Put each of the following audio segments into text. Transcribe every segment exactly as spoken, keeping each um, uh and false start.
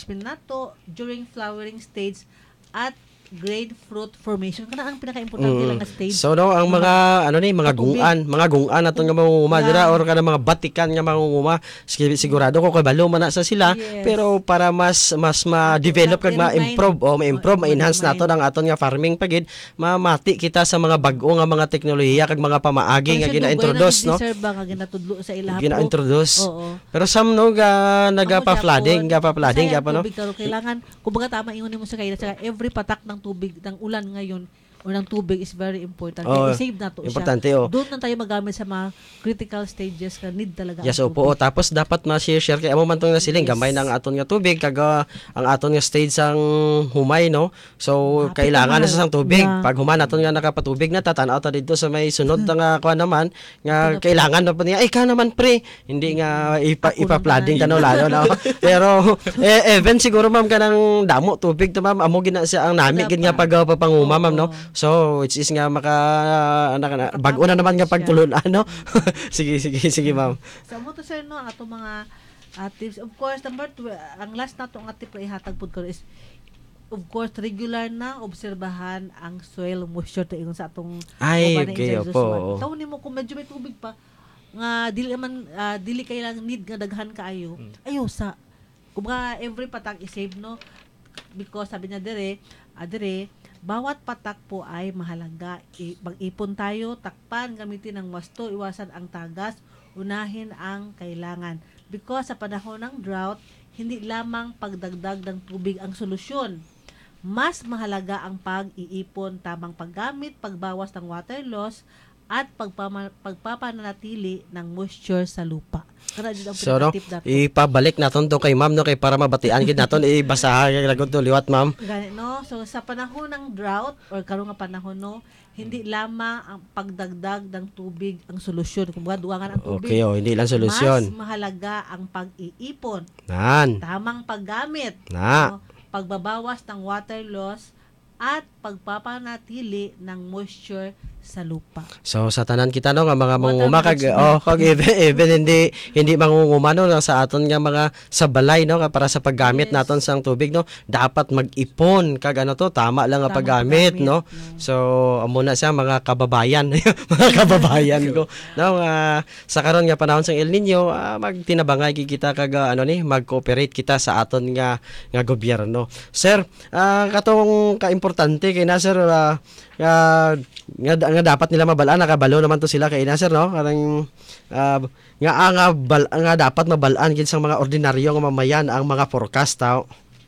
management nato during flowering stage at grade fruit formation. Kana ang pinaka-importante Mm. lang na stage. So no, ang mga ano ni mga Tubig. gungan, mga gungan naton nga mangunguma Yeah. dira or kana mga batikan nga mangunguma. Sig- Sigurado ko kay balo man na sa sila, Yes. pero para mas mas ma-develop kag I-remind. ma-improve o ma-improve, Oh, ma-enhance i-remind. nato ang aton nga farming pagid, mamati kita sa mga bag-o nga mga teknolohiya kag mga pamaagi nga gina-introduce no. Deserve ba nga ginatudlo sa ilaha. Gina-introduce. Oo. Pero some no ga Ako naga-flooding, siya po, ga-flooding masaya ga pa no. tubig karon kailangan kumbaga tama ingon mo sa kay sa every patak ng tubig ng ulan ngayon o ng tubig is very important. Oh, Kaya i-save na to importante, siya. oh. Doon na tayo magamit sa mga critical stages ka need talaga. Yes, ang opo. O, tubig. tapos dapat ma-share-share kay amo man tong nasiling Yes. gamay ng aton nga tubig kag ah, ang aton nga stage sang humay no. So Hapit kailangan na naman. sa sang tubig. Yeah. Pag human aton nga nakapatubig na tatanaw ta dito sa may sunod na nga kuan naman nga Pinap- kailangan na pa niya ay ka naman pre. Hindi nga ipa, Ako ipa-flooding naman. tanaw lalo na. Pero eh, even siguro ma'am kanang damo tubig ta ma'am amo gina siya ang nami gid nga pag panguma ma'am no. So which is nga maka anak na bag-o na naman nga pagtulon ano. sige sige sige ma'am. Sa mo to sir no ang ato mga uh, tips of course number two, ang last nato nga tip na ihatag pud ko is of course regular na obserbahan ang soil moisture to ingon sa atong Ay, uban na okay, Ingenieros opo, one. oo. Tawo nimo kung medyo may tubig pa nga dili man ah, dili kay lang need nga daghan kaayo. Ayo sa kumbaga every patak i-save no because sabi niya dire ah, dire bawat patak po ay mahalaga. I- mag-ipon tayo, takpan, gamitin ang wasto, iwasan ang tagas, unahin ang kailangan. Because sa panahon ng drought, hindi lamang pagdagdag ng tubig ang solusyon. Mas mahalaga ang pag-iipon, tamang paggamit, pagbawas ng water loss, at pagpama- pagpapanatili ng moisture sa lupa. Kana din ang So no, pinaka-tip nato. ipabalik naton to kay ma'am no kay para mabatian gid naton ibasahan kay lagot to liwat ma'am. Gani, no? So, sa panahon ng drought, or karong nga panahon, no, hindi lamang ang pagdagdag ng tubig ang solusyon. Kung baga, duwangan ang tubig. Okay, oh, hindi lang Mas solusyon. mahalaga ang pag-iipon, Nan. tamang paggamit, Na. no, pagbabawas ng water loss, at pagpapanatili ng moisture sa lupa. So sa tanan kita no nga mga Water mangunguma kag management. oh kag even, even hindi hindi mangunguma no lang sa aton nga mga sa balay no nga para sa paggamit Yes. naton sang tubig no dapat mag-ipon kag ano to tama lang nga Tamang paggamit paggamit, no. no. So amo na siya mga kababayan mga kababayan ko no nga sa karon nga panahon sang El Nino ah, magtinabangay gid kita kag ah, ano ni mag-cooperate kita sa aton nga nga gobyerno. Sir, ah, katong kaimportante kay na sir ah, nga, nga nga dapat nila mabalaan nakabalo naman to sila kay na sir no karang ah, nga ah, nga, bal, nga dapat mabalaan gid sang mga ordinaryo nga mamayan ang mga forecast tao.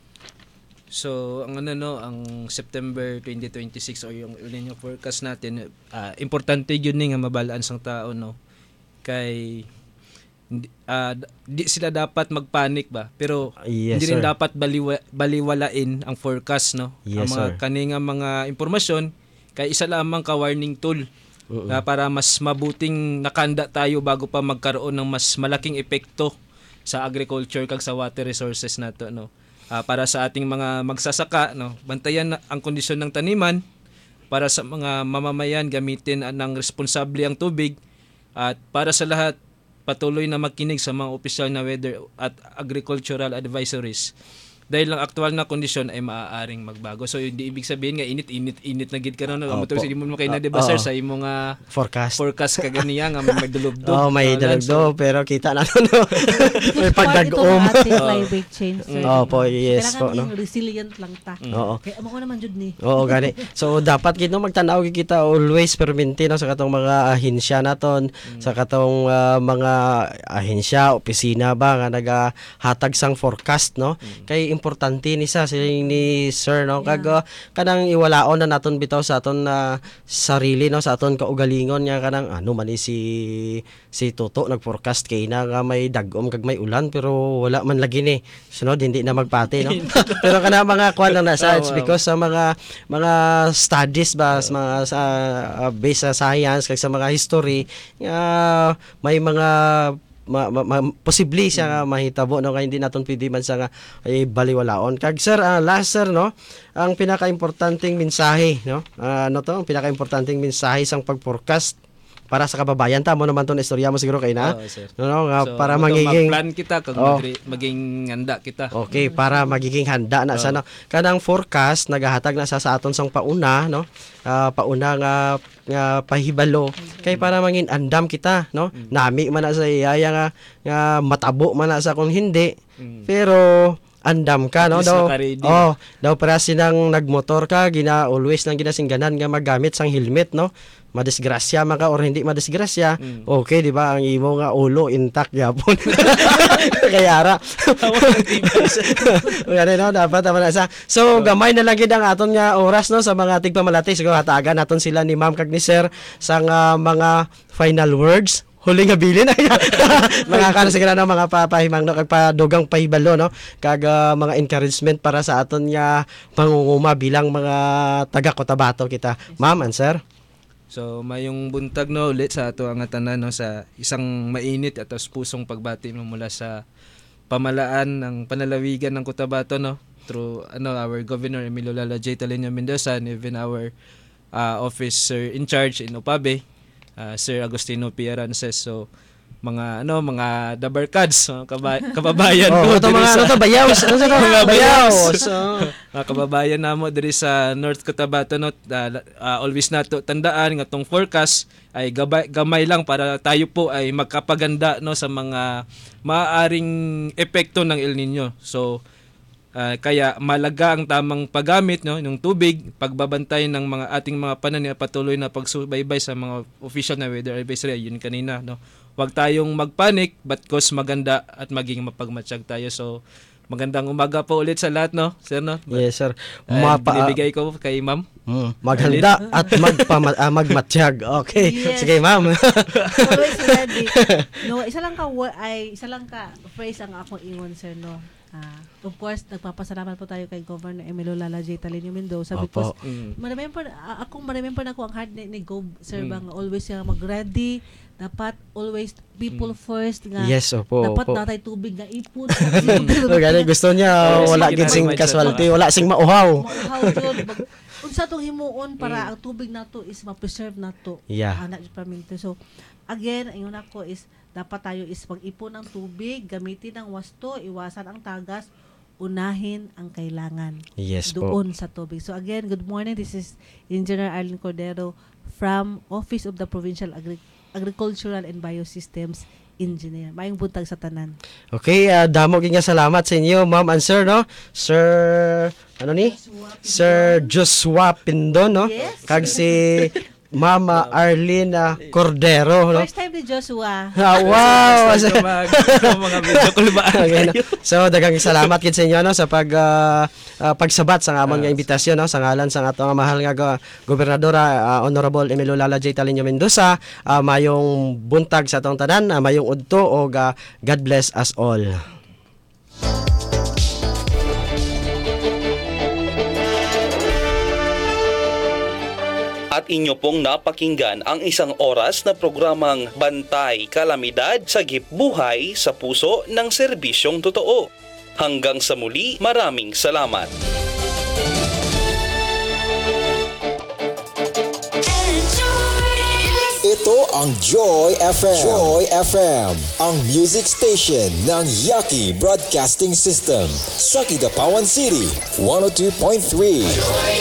So, ang ano no, ang September twenty twenty-six o yung El Nino forecast natin, ah, importante yun ni nga mabalaan sang tao no. Kay hindi, ah, di sila dapat magpanik ba, pero Yes, hindi rin sir. dapat baliwa, baliwalain ang forecast no. Yes, ang mga sir. kaninga mga impormasyon kay isa lamang ka warning tool Oo. na para mas mabuting nakanda tayo bago pa magkaroon ng mas malaking epekto sa agriculture kag sa water resources nato no. Ah, para sa ating mga magsasaka no, bantayan na ang kondisyon ng taniman. Para sa mga mamamayan gamitin ah, ng responsable ang tubig, at para sa lahat patuloy na makinig sa mga opisyal na weather at agricultural advisories. Dahil ang aktual na kondisyon ay maaaring magbago. So hindi ibig sabihin nga init init init na gid karon no. Amo Opo. to sige mo kay na Ah, diba sir oo. sa imong nga Forecast. forecast kaganiya nga may dulubdog. Oh, may Wala, dalagdo pero kita na no. may Ito pagdagom. ang ating climate change. sir. Opo, yes Kailangan po no. maging resilient lang ta. Oo. Kaya amo ko naman jud ni. Oo, gani. So dapat gid no magtanaw gid kita always perminti no sa katong mga ahensya naton, sa katong ah, mga ahensya, opisina ba nga nagahatag sang forecast no. Kay importante ni sa siling ni sir no kag ah, kanang iwalaon na naton bitaw sa aton na sarili no sa aton kaugalingon nga kanang ano man ni si si Toto nag-forecast kay na nga may dagom kag may ulan pero wala man lagi ni. Sunod hindi na magpati no. Pero kana mga kuan lang na sa it's Oh, wow. because sa mga mga studies ba sa mga sa uh, based sa science kag sa mga history nga may mga ma, ma, ma, posible siya nga mahitabo no kaya hindi naton pwede man sa nga ay baliwalaon kag sir ah, last sir no ang pinakaimportanteng mensahe no Ah, ano to ang pinakaimportanteng mensahe sang pag-forecast para sa kababayan ta mo naman ton istorya mo siguro kay na. Oo, sir. No, nga So, para ano to, magiging mag-plan kita kag Oh. magre- maging handa kita. Okay, para magiging handa na sa no. Kanang forecast nagahatag na sa sa aton sang pauna no. Ah, pauna nga, nga pahibalo kay para mangin andam kita no. Nami man na sa iyaya nga, nga matabo man na sa kung hindi. Mm. Pero andam ka no At least daw. naka-ready. Oh, daw para sinang nagmotor ka gina always nang ginasingganan nga magamit sang helmet no. Madisgrasya man ka or hindi madisgrasya. Mm. Okay, di ba? Ang imo nga ulo intact gyapon. Kaya ra. Ganun no, dapat tama na sa. So gamay na lang gid ang aton nga oras no sa mga tigpamalati siguro hatagan naton sila ni Ma'am kag ni Sir sa nga mga final words. Huli nga bilin ay mga kana siguro na mga papahimang no kag padugang pahibalo no kag ah, mga encouragement para sa aton nga pangunguma bilang mga taga Cotabato kita. Ma'am and Sir. So mayong buntag no ulit sa ato ang tanan no sa isang mainit at pusong pagbati mo mula sa pamalaan ng panalawigan ng Cotabato no through ano our Governor Emilio Lala J. Talino Mendoza and even our uh, officer in charge in Opabe, uh, Sir Agustino P. Arances. So mga ano mga dabarkads mga kaba- kababayan Oh, ko ito diri mga sa ano to bayaw, ano to Mga bayaw. bayaws. So, mga kababayan namo diri sa North Cotabato no uh, uh, always nato tandaan nga tong forecast ay gabay, gamay lang para tayo po ay magkapaganda no sa mga maaaring epekto ng El Nino. So uh, kaya malaga ang tamang paggamit no ng tubig, pagbabantay ng mga ating mga panani at patuloy na pagsubaybay sa mga official na weather advisory yun kanina no. Huwag tayong magpanik but cause maganda at maging mapagmatsyag tayo. So magandang umaga po ulit sa lahat no, sir no. yes sir. And Mapa, binibigay ko kay ma'am. Mm, maghanda at magpama, ah, magmatsyag. Okay. Yes. Sige, ma'am. Always ready. No, isa lang ka wo- ay isa lang ka phrase ang akong ingon sir no. Ah, of course, nagpapasalamat po tayo kay Governor Emilio Lala J. Talino Mendoza because Opo. Mm. ma-remember ah, akong ma-remember na ko ang heart ni, ni Gov sir Mm. bang always siya mag-ready, dapat always people first nga. Yes, opo. Dapat opo. natay tubig nga ipon. So, gani, gusto niya Oh, wala sige, gid sing mindset, casualty, ah. wala sing mauhaw. How yun? Bag- Unsa tong himuon para ang tubig nato is ma-preserve nato. Yeah. Ana jud paminto. So again, ayun ako is dapat tayo is pag-ipon ng tubig, gamitin ang wasto, iwasan ang tagas, unahin ang kailangan Yes po. doon sa tubig. So again, good morning. This is Engineer Arlene Cordero from Office of the Provincial Agri- Agricultural and Biosystems Engineer. Mayong buntag sa tanan. Okay, ah, damo gyud nga salamat sa inyo, ma'am and sir, no? Sir, ano ni? Sir Joshua Pindon, no? Yes. Kag si Mama Arlene ah, Cordero, no? First time ni Joshua. Ah, wow! Basta mag, mga video call ba? Okay, no? So daghang salamat gid sa inyo no sa pag ah, ah, pagsabat sa amon nga imbitasyon no sa ngalan sa ato nga mahal nga go- gobernadora ah, Honorable Emilio Lala J. Talino Mendoza. Ah, mayong buntag sa atong tanan, ah, mayong udto o God bless us all. At inyo pong napakinggan ang isang oras na programang Bantay Kalamidad sa Gipbuhay sa puso ng serbisyong totoo. Hanggang sa muli, maraming salamat. Ito ang Joy F M. Joy F M, ang music station ng Yaki Broadcasting System sa Kidapawan City, one oh two point three.